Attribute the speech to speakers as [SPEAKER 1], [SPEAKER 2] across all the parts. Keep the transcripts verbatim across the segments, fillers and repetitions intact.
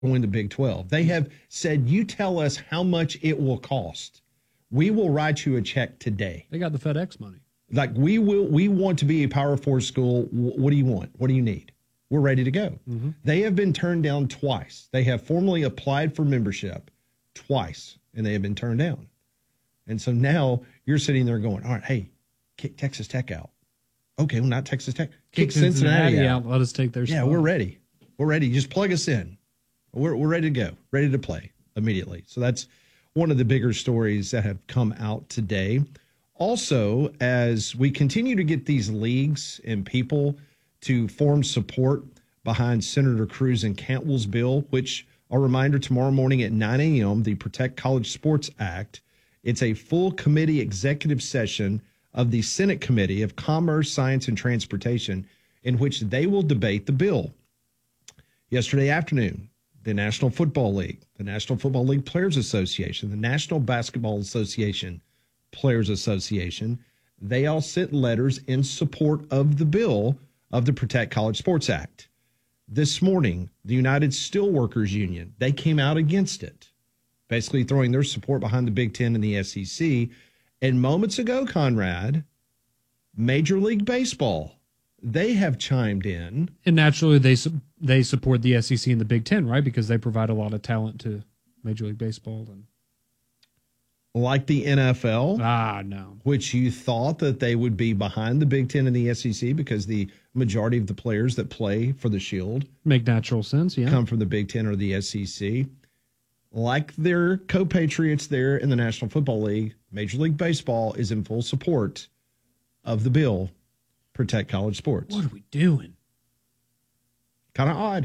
[SPEAKER 1] win the Big twelve. They have said, you tell us how much it will cost. We will write you a check today.
[SPEAKER 2] They got the FedEx money.
[SPEAKER 1] Like, we will, we want to be a Power Four school. What do you want? What do you need? We're ready to go. Mm-hmm. They have been turned down twice. They have formally applied for membership twice, and they have been turned down. And so now you're sitting there going, all right, hey, kick Texas Tech out. Okay, well, not Texas Tech. Kick, kick Cincinnati, Cincinnati out.
[SPEAKER 2] out. Let us take their
[SPEAKER 1] yeah,
[SPEAKER 2] spot.
[SPEAKER 1] we're ready. We're ready. Just plug us in. We're we're ready to go, ready to play immediately. So that's one of the bigger stories that have come out today. Also, as we continue to get these leagues and people to form support behind Senator Cruz and Cantwell's bill, which, a reminder, tomorrow morning at nine a.m., the Protect College Sports Act. It's a full committee executive session of the Senate Committee of Commerce, Science, and Transportation, in which they will debate the bill. Yesterday afternoon, the National Football League, the National Football League Players Association, the National Basketball Association Players Association, they all sent letters in support of the bill of the Protect College Sports Act. This morning, the United Steelworkers Union, they came out against it, basically throwing their support behind the Big Ten and the S E C. And moments ago, Conrad, Major League Baseball, they have chimed in.
[SPEAKER 2] And naturally, they su- they support the S E C and the Big Ten, right? Because they provide a lot of talent to Major League Baseball. And
[SPEAKER 1] like the N F L.
[SPEAKER 2] Ah, no.
[SPEAKER 1] Which you thought that they would be behind the Big Ten and the S E C because the majority of the players that play for the Shield
[SPEAKER 2] make natural sense, yeah,
[SPEAKER 1] come from the Big Ten or the S E C. Like their co-patriots there in the National Football League, Major League Baseball is in full support of the bill, Protect College Sports.
[SPEAKER 2] What are we doing?
[SPEAKER 1] Kind of odd.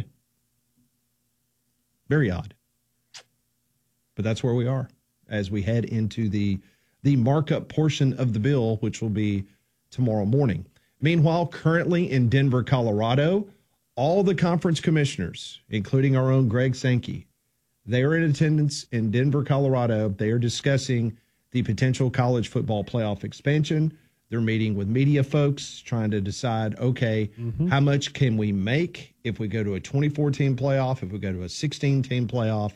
[SPEAKER 1] Very odd. But that's where we are as we head into the the markup portion of the bill, which will be tomorrow morning. Meanwhile, currently in Denver, Colorado, all the conference commissioners, including our own Greg Sankey, they are in attendance in Denver, Colorado. They are discussing the potential college football playoff expansion. They're meeting with media folks, trying to decide, okay, mm-hmm. how much can we make if we go to a twenty-four team playoff, if we go to a sixteen team playoff.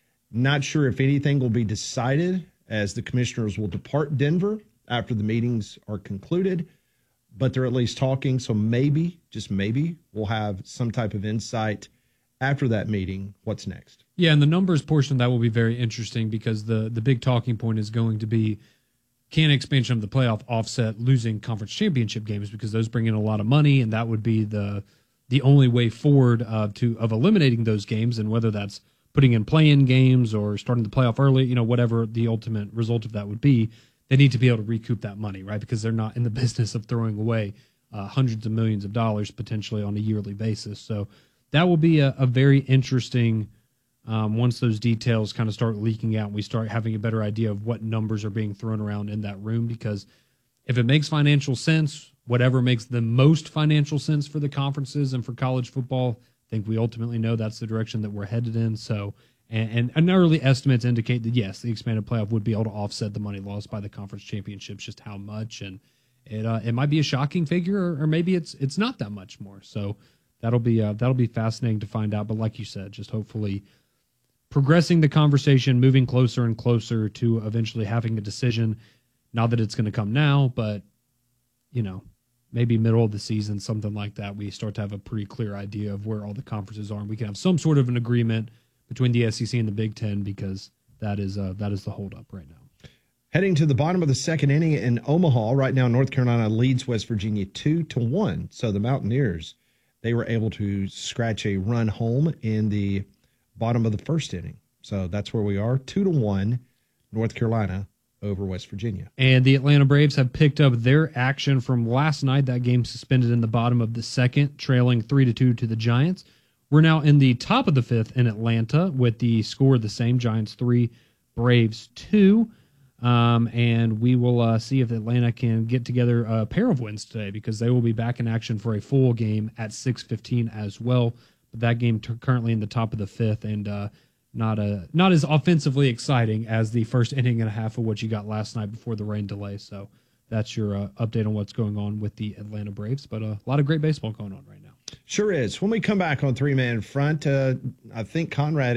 [SPEAKER 1] Not sure if anything will be decided as the commissioners will depart Denver after the meetings are concluded, but they're at least talking. So maybe, just maybe, we'll have some type of insight after that meeting. What's next?
[SPEAKER 2] Yeah, and the numbers portion of that will be very interesting because the, the big talking point is going to be, can expansion of the playoff offset losing conference championship games, because those bring in a lot of money, and that would be the the only way forward uh, to of eliminating those games, and whether that's putting in play-in games or starting the playoff early, you know, whatever the ultimate result of that would be, they need to be able to recoup that money, right? Because they're not in the business of throwing away uh, hundreds of millions of dollars potentially on a yearly basis. So that will be a, a very interesting, um, once those details kind of start leaking out and we start having a better idea of what numbers are being thrown around in that room, because if it makes financial sense, whatever makes the most financial sense for the conferences and for college football, I think we ultimately know that's the direction that we're headed in. So, and, and, and early estimates indicate that, yes, the expanded playoff would be able to offset the money lost by the conference championships, just how much. And it uh, it might be a shocking figure, or, or maybe it's it's not that much more. So that'll be uh, that'll be fascinating to find out. But like you said, just hopefully progressing the conversation, moving closer and closer to eventually having a decision. Not that it's going to come now, but, you know, maybe middle of the season, something like that, we start to have a pretty clear idea of where all the conferences are, and we can have some sort of an agreement between the S E C and the Big Ten, because that is uh, that is the holdup right now.
[SPEAKER 1] Heading to the bottom of the second inning in Omaha right now, North Carolina leads West Virginia two to one. So the Mountaineers, they were able to scratch a run home in the bottom of the first inning. So that's where we are, two to one, North Carolina over West Virginia.
[SPEAKER 2] And the Atlanta Braves have picked up their action from last night. That game suspended in the bottom of the second, trailing three to two to the Giants. We're now in the top of the fifth in Atlanta with the score the same, Giants three, Braves two. Um, and we will uh, see if Atlanta can get together a pair of wins today, because they will be back in action for a full game at six fifteen as well. But that game t- currently in the top of the fifth, and uh, Not a not as offensively exciting as the first inning and a half of what you got last night before the rain delay. So that's your uh, update on what's going on with the Atlanta Braves. But uh, a lot of great baseball going on right now.
[SPEAKER 1] Sure is. When we come back on Three Man Front, uh, I think Conrad